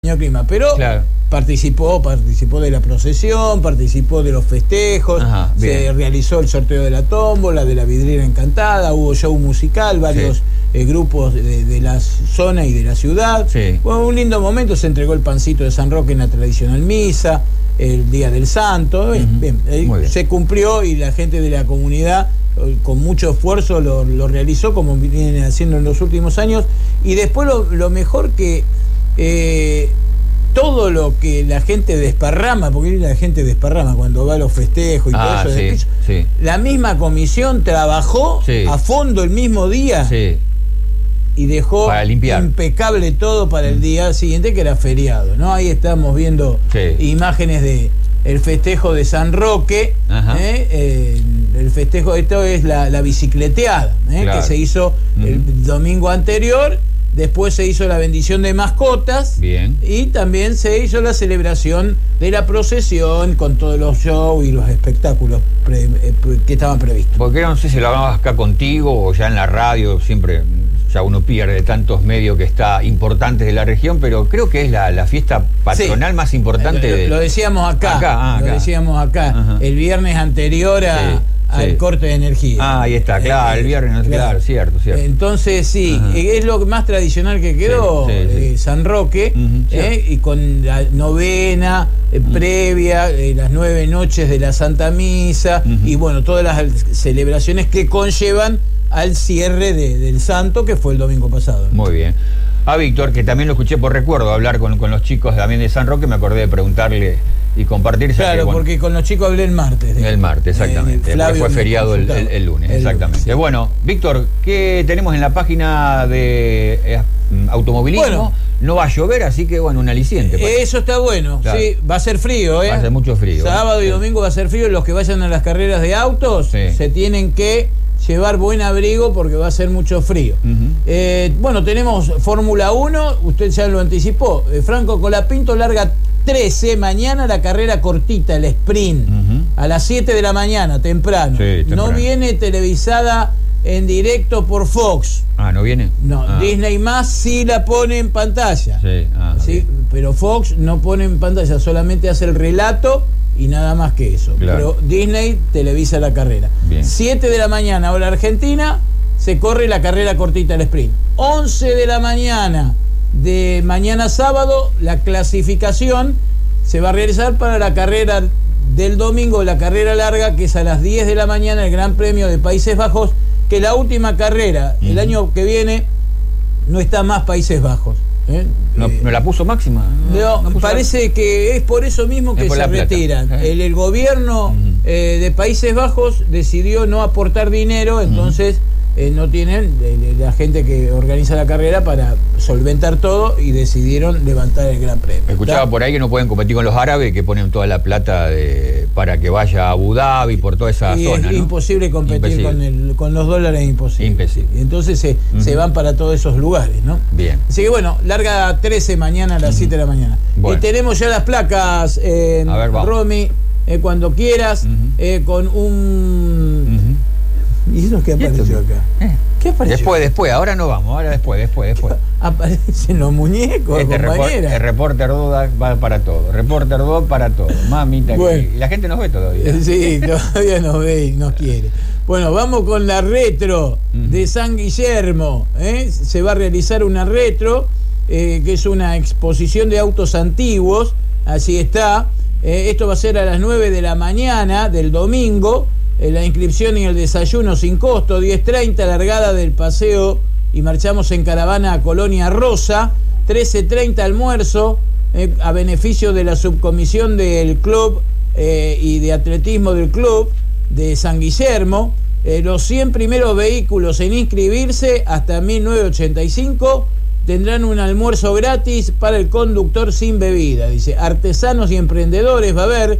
clima, pero claro, participó de la procesión, participó de los festejos. Ajá, se realizó el sorteo de la tómbola, de la vidriera encantada, hubo show musical, varios grupos de la zona y de la ciudad. Sí. Bueno, un lindo momento, se entregó el pancito de San Roque en la tradicional misa, el Día del Santo. Bien, se cumplió y la gente de la comunidad con mucho esfuerzo lo realizó, como vienen haciendo en los últimos años. Y después lo mejor que todo lo que la gente desparrama, porque la gente desparrama cuando va a los festejos y todo eso, la misma comisión trabajó a fondo el mismo día y dejó impecable todo para el día siguiente, que era feriado, ¿no? Ahí estamos viendo imágenes de el festejo de San Roque. El festejo de esto es la bicicleteada, que se hizo el domingo anterior. Después se hizo la bendición de mascotas. Bien. Y también se hizo la celebración de la procesión con todos los shows y los espectáculos que estaban previstos. Porque no sé si lo hablamos acá contigo o ya en la radio, siempre ya uno pierde tantos medios que está importantes de la región, pero creo que es la fiesta patronal más importante. Lo decíamos acá. Decíamos acá. El viernes anterior al corte de energía. Ahí está, claro, el viernes, claro, cierto. Entonces, es lo más tradicional que quedó, San Roque, y con la novena previa, las 9 noches de la Santa Misa, y bueno, todas las celebraciones que conllevan al cierre del Santo, que fue el domingo pasado. Muy bien. A Víctor, que también lo escuché por recuerdo, hablar con los chicos también de San Roque, me acordé de preguntarle y compartir. Claro, porque con los chicos hablé el martes. El martes, exactamente. Fue feriado el lunes, exactamente. Bueno, Víctor, ¿qué tenemos en la página de automovilismo? Bueno, no va a llover, así que bueno, un aliciente. Eso está bueno, claro. Sí, va a ser frío, Va a ser mucho frío. Sábado y domingo va a ser frío. Los que vayan a las carreras de autos se tienen que llevar buen abrigo porque va a ser mucho frío. Bueno, tenemos Fórmula 1, usted ya lo anticipó. Franco Colapinto larga 13 mañana la carrera cortita, el sprint, a las 7 de la mañana, temprano. No viene televisada en directo por Fox. ¿No viene? No, Disney más sí la pone en pantalla. Pero Fox no pone en pantalla, solamente hace el relato y nada más que eso. Claro. Pero Disney televisa la carrera. 7 de la mañana, hora argentina, se corre la carrera cortita, el sprint. 11 de la mañana de mañana sábado, la clasificación se va a realizar para la carrera del domingo, la carrera larga, que es a las 10 de la mañana, el Gran Premio de Países Bajos, que la última carrera, el año que viene, no está más Países Bajos. ¿No la puso máxima? No parece que es por eso mismo que se retiran. El gobierno de Países Bajos decidió no aportar dinero, entonces no tienen la gente que organiza la carrera para solventar todo y decidieron levantar el Gran Premio. Escuchaba por ahí que no pueden competir con los árabes, que ponen toda la plata para que vaya a Abu Dhabi por toda esa zona. Es imposible competir con los dólares, imposible. Entonces se van para todos esos lugares, ¿no? Bien. Así que bueno, larga 13 mañana a las 7 de la mañana. Bueno. Y tenemos ya las placas, Romy, cuando quieras, con un... ¿Y eso qué apareció acá? ¿Qué apareció? Después, ahora no vamos, ahora después. Aparecen los muñecos, el Reporter 2 va para todo, Reporter 2 para todo, mamita. Bueno. Y la gente nos ve todavía. Sí, todavía nos ve y nos quiere. Bueno, vamos con la retro de San Guillermo. Se va a realizar una retro, que es una exposición de autos antiguos, así está. Esto va a ser a las 9 de la mañana del domingo. La inscripción y el desayuno sin costo, 10:30, largada del paseo y marchamos en caravana a Colonia Rosa, 13:30 almuerzo, a beneficio de la subcomisión del club y de atletismo del club de San Guillermo. Los 100 primeros vehículos en inscribirse hasta 1985 tendrán un almuerzo gratis para el conductor sin bebida. Dice, artesanos y emprendedores va a haber.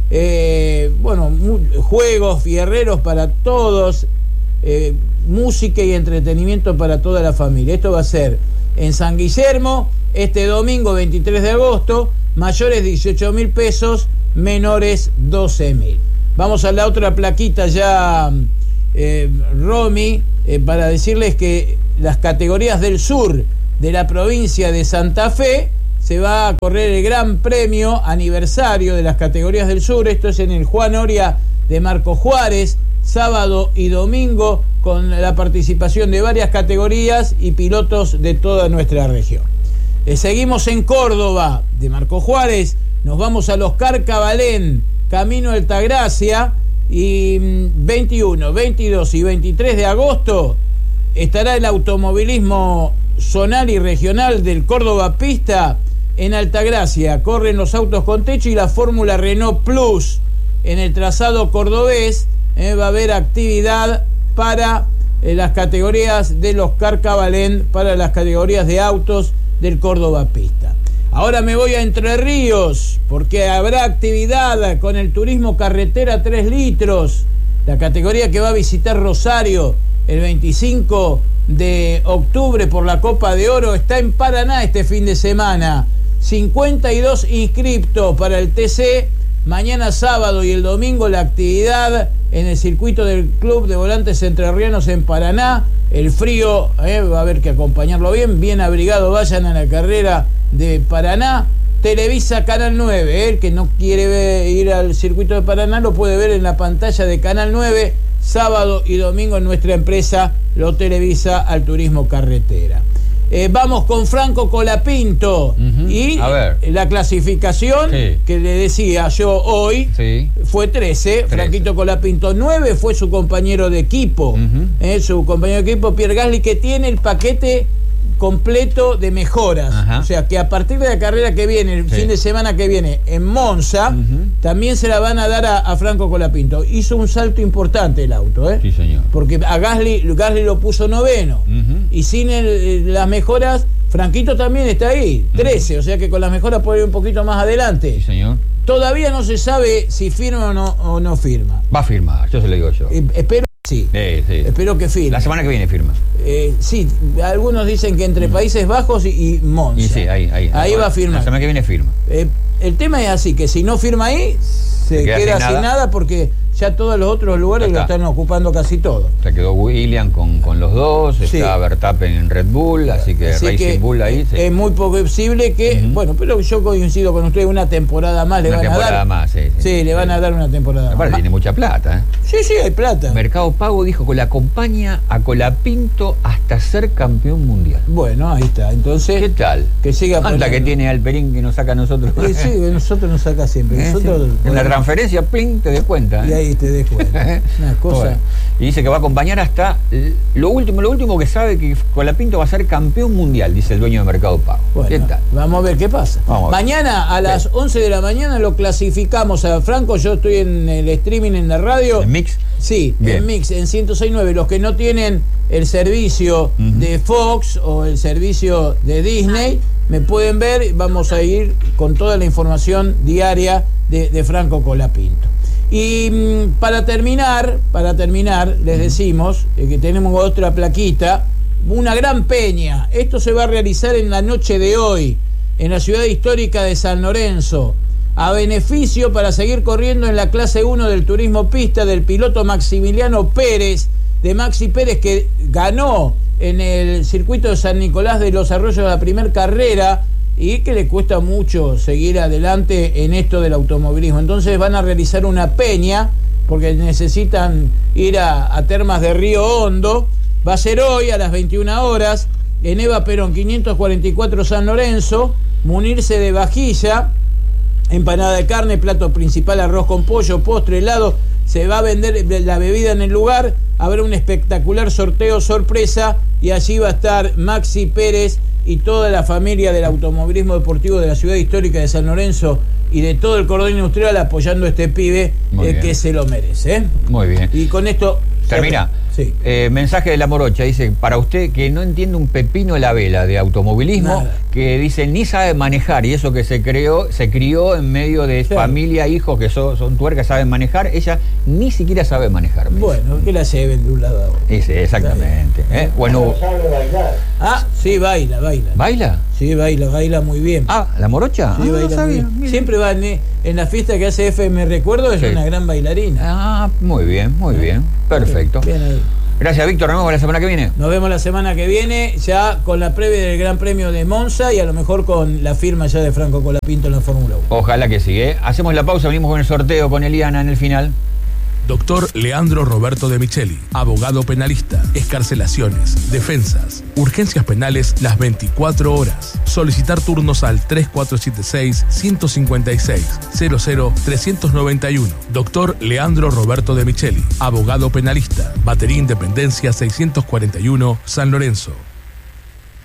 Juegos, fierreros para todos, música y entretenimiento para toda la familia. Esto va a ser en San Guillermo este domingo 23 de agosto, mayores 18.000 pesos, menores 12.000. Vamos a la otra plaquita ya, Romy, para decirles que las categorías del sur de la provincia de Santa Fe se va a correr el Gran Premio aniversario de las categorías del sur. Esto es en el Juan Oria de Marco Juárez, sábado y domingo, con la participación de varias categorías y pilotos de toda nuestra región. Seguimos en Córdoba, de Marco Juárez, nos vamos a los Carcabalén, camino a Altagracia, y 21, 22 y 23 de agosto estará el automovilismo zonal y regional del Córdoba Pista en Altagracia. Corren los autos con techo y la Fórmula Renault Plus. En el trazado cordobés va a haber actividad para las categorías de los Carcabalén, para las categorías de autos del Córdoba Pista. Ahora me voy a Entre Ríos, porque habrá actividad con el turismo carretera 3 litros, la categoría que va a visitar Rosario el 25 de octubre por la Copa de Oro. Está en Paraná este fin de semana. 52 inscriptos para el TC. Mañana sábado y el domingo la actividad en el circuito del Club de Volantes Entrerrianos en Paraná. El frío va a haber que acompañarlo bien abrigado. Vayan a la carrera de Paraná. Televisa Canal 9, el que no quiere ir al circuito de Paraná lo puede ver en la pantalla de Canal 9, sábado y domingo en nuestra empresa lo televisa al turismo carretera. Vamos con Franco Colapinto y la clasificación que le decía yo hoy fue 13, Franquito Colapinto. 9 fue su compañero de equipo, su compañero de equipo Pierre Gasly, que tiene el paquete completo de mejoras. O sea que a partir de la carrera que viene, el fin de semana que viene en Monza, también se la van a dar a Franco Colapinto. Hizo un salto importante el auto, Sí, señor. Porque a Gasly lo puso noveno. Y sin las mejoras, Franquito también está ahí, 13. O sea que con las mejoras puede ir un poquito más adelante. Sí, señor. Todavía no se sabe si firma o no firma. Va a firmar, yo se lo digo yo. Espero sí. Espero que firme. La semana que viene firma. Sí, algunos dicen que entre Países Bajos y Monza. Y sí, ahí va a firmar. La semana que viene firma. El tema es así, que si no firma ahí, se queda sin nada porque ya todos los otros lugares lo están ocupando casi todo. Se quedó William con los dos, está Verstappen en Red Bull, así que Racing Bull ahí. Es muy posible que, bueno, pero yo coincido con usted, una temporada más le van a dar. Una temporada más, sí, le van a dar una temporada más. Aparte tiene mucha plata, Sí, hay plata. Mercado Pago dijo que la acompaña a Colapinto hasta ser campeón mundial. Bueno, ahí está. Entonces, ¿qué tal? Que siga poniendo. Que tiene Alperín que nos saca a nosotros. Sí, nosotros nos saca siempre. Nosotros, en la transferencia, pling, te des cuenta. Y ahí te des cuenta. Una cosa. Bueno, y dice que va a acompañar hasta lo último que sabe, que Colapinto va a ser campeón mundial, dice el dueño de Mercado Pago. Bueno, ¿qué tal? Vamos a ver qué pasa. Mañana a las 11 de la mañana lo clasificamos a Franco. Yo estoy en el streaming en la radio. ¿En Mix? Sí, en Mix, en 106.9. Los que no tienen el servicio de Fox o el servicio de Disney, me pueden ver. Vamos a ir con toda la información diaria de Franco Colapinto. Y para terminar, les decimos que tenemos otra plaquita, una gran peña. Esto se va a realizar en la noche de hoy, en la ciudad histórica de San Lorenzo, a beneficio para seguir corriendo en la clase 1 del turismo pista del piloto Maximiliano Pérez, de Maxi Pérez, que ganó en el circuito de San Nicolás de los Arroyos la primera carrera, y que le cuesta mucho seguir adelante en esto del automovilismo. Entonces van a realizar una peña porque necesitan ir a Termas de Río Hondo. Va a ser hoy a las 21 horas en Eva Perón 544 San Lorenzo. Munirse de vajilla, empanada de carne, plato principal, arroz con pollo, postre, helado. Se va a vender la bebida en el lugar. Habrá un espectacular sorteo sorpresa y allí va a estar Maxi Pérez y toda la familia del automovilismo deportivo de la ciudad histórica de San Lorenzo y de todo el cordón industrial apoyando a este pibe que se lo merece. Muy bien. Y con esto termina. Sí. Mensaje de la Morocha, dice, para usted que no entiende un pepino la vela de automovilismo, que dice ni sabe manejar, y eso que se crió en medio de familia, hijos que son tuercas, saben manejar, ella ni siquiera sabe manejar. Bueno, que la lleven de un lado a otro. Sí, exactamente. Bueno, sabe bailar. Sí, baila. ¿Baila? Sí, baila muy bien. ¿La Morocha? Sí, baila sabía, muy bien. Siempre va en la fiesta que hace FM Recuerdo, es una gran bailarina. Muy bien. Perfecto. Bien ahí. Gracias, Víctor. Nos vemos la semana que viene. Nos vemos la semana que viene, ya con la previa del Gran Premio de Monza y a lo mejor con la firma ya de Franco Colapinto en la Fórmula 1. Ojalá que sí, ¿eh? Hacemos la pausa, venimos con el sorteo con Eliana en el final. Doctor Leandro Roberto de Micheli, abogado penalista, excarcelaciones, defensas, urgencias penales las 24 horas. Solicitar turnos al 3476-156-00-391. Doctor Leandro Roberto de Micheli, abogado penalista, Batería Independencia 641, San Lorenzo.